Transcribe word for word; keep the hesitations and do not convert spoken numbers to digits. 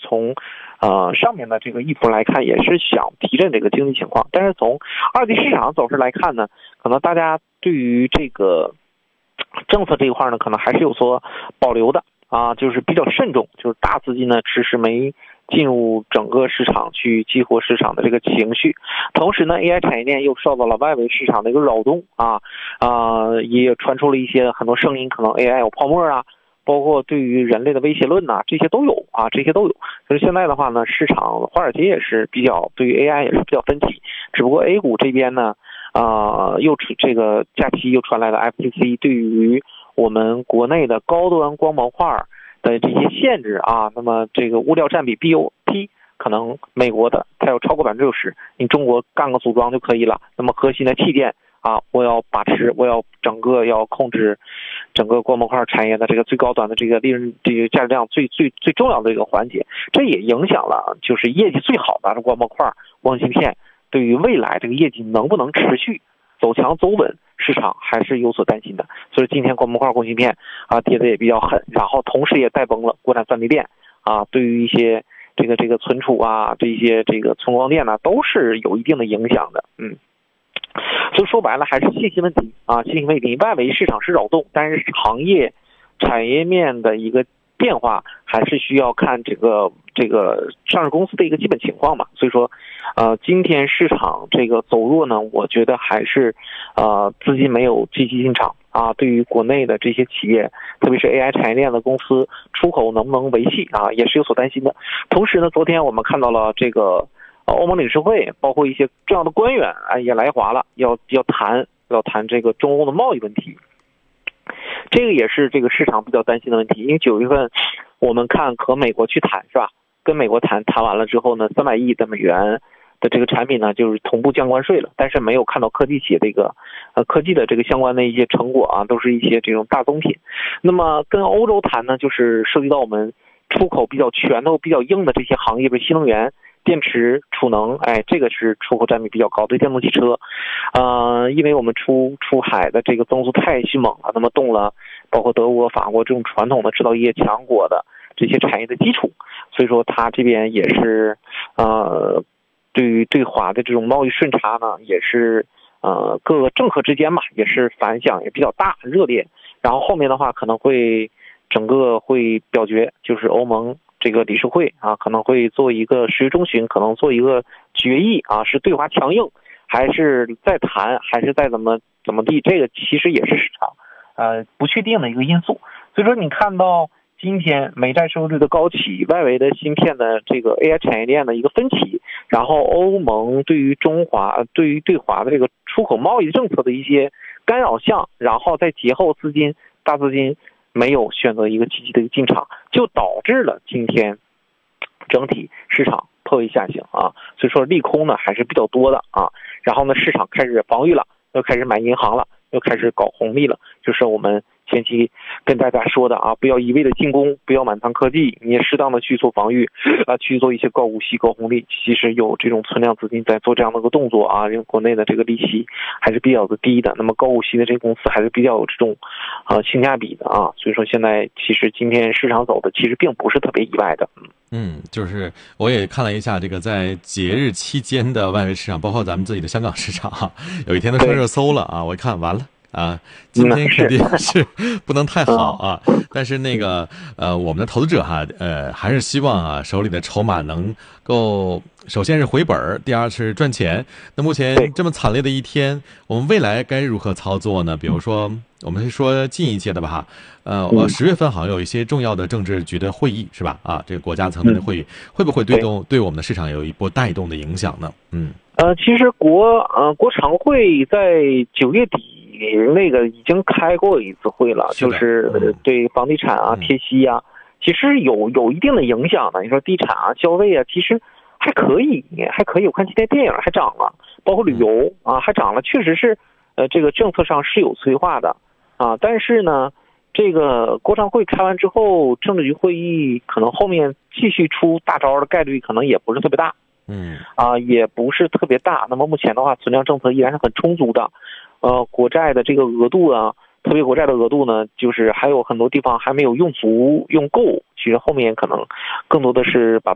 从呃上面的这个意图来看，也是想提振这个经济情况。但是从二级市场走势来看呢，可能大家对于这个政策这一块呢，可能还是有所保留的啊，就是比较慎重，就是大资金呢迟迟没进入整个市场去激活市场的这个情绪。同时呢 A I 产业链又受到了外围市场的一个扰动啊，呃，也传出了一些很多声音，可能 A I 有泡沫啊，包括对于人类的威胁论呐、啊，这些都有啊，这些都有。所以现在的话呢，市场华尔街也是比较对于 A I 也是比较分歧。只不过 A 股这边呢，呃，又这个假期又传来了 F T C 对于我们国内的高端光模块的这些限制啊，那么这个物料占比 B O P 可能美国的它要超过百分之六十，你中国干个组装就可以了。那么核心的气垫啊，我要把持，我要整个要控制整个光模块产业的这个最高端的这个利润这个价值量最最最重要的一个环节，这也影响了就是业绩最好的光模块光芯片对于未来这个业绩能不能持续走强走稳，市场还是有所担心的。所以今天光模块光芯片啊跌的也比较狠，然后同时也带崩了国产三力电啊，对于一些这个这个存储啊，这些这个存光电呢、啊，都是有一定的影响的。嗯，所以说白了还是信息问题啊，信息问题。外围市场是扰动，但是行业产业面的一个变化还是需要看这个这个上市公司的一个基本情况嘛。所以说，呃，今天市场这个走弱呢，我觉得还是呃资金没有积极进场啊。对于国内的这些企业，特别是 A I 产业链的公司，出口能不能维系啊，也是有所担心的。同时呢，昨天我们看到了这个欧盟理事会，包括一些重要的官员啊也来华了，要要谈要谈这个中欧的贸易问题。这个也是这个市场比较担心的问题，因为九月份我们看和美国去谈是吧？跟美国谈谈完了之后呢，三百亿的美元的这个产品呢，就是同步降关税了，但是没有看到科技企业这个呃科技的这个相关的一些成果啊，都是一些这种大宗品。那么跟欧洲谈呢，就是涉及到我们出口比较拳头比较硬的这些行业，比如新能源、电池、储能，哎，这个是出口占比比较高的电动汽车。呃，因为我们出出海的这个增速太迅猛了，那么动了包括德国、法国这种传统的制造业强国的这些产业的基础，所以说它这边也是呃，对于对华的这种贸易顺差呢，也是呃各个政客之间嘛，也是反响也比较大热烈。然后后面的话可能会整个会表决，就是欧盟这个理事会啊，可能会做一个十月中旬，可能做一个决议啊，是对华强硬，还是再谈，还是再怎么怎么地，这个其实也是市场呃不确定的一个因素。所以说你看到今天美债收益率的高企，外围的芯片的这个 A I 产业链的一个分歧，然后欧盟对于中华对于对华的这个出口贸易政策的一些干扰项，然后再节后资金大资金没有选择一个积极的一个进场，就导致了今天整体市场破位下行啊。所以说利空呢还是比较多的啊。然后呢，市场开始防御了，又开始买银行了，又开始搞红利了，就是我们前期跟大家说的啊，不要一味的进攻，不要满仓科技，你也适当的去做防御啊，去做一些高股息、高红利。其实有这种存量资金在做这样的一个动作啊，因为国内的这个利息还是比较的低的，那么高股息的这个公司还是比较有这种啊性价比的啊，所以说现在其实今天市场走的其实并不是特别意外的。 嗯，就是我也看了一下这个在节日期间的外围市场，包括咱们自己的香港市场哈，有一天都上热搜了啊，我一看完了。啊，今天肯定是不能太好啊，但是那个呃，我们的投资者哈，呃，还是希望啊，手里的筹码能够首先是回本，第二是赚钱。那目前这么惨烈的一天，我们未来该如何操作呢？比如说，我们是说近一些的吧哈，呃，我十月份好像有一些重要的政治局的会议是吧？啊，这个国家层面的会议，会不会对动对我们的市场有一波带动的影响呢？嗯， 呃，其实国呃国常会在九月底。那个已经开过一次会了，就是对房地产啊、贴息啊，其实有有一定的影响的。你说地产啊、消费啊，其实还可以，还可以。我看今天电影还涨了，包括旅游啊还涨了，确实是，呃，这个政策上是有催化的啊。但是呢，这个国常会开完之后，政治局会议可能后面继续出大招的概率可能也不是特别大， 嗯啊，也不是特别大。那么目前的话，存量政策依然是很充足的。呃，国债的这个额度啊，特别国债的额度呢，就是还有很多地方还没有用足、用够。其实后面可能更多的是把